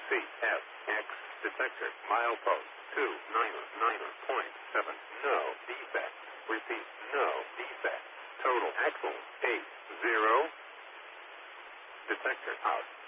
CFX detector milepost 299.7. No defect. Repeat, no defect. Total axle 80. Detector out.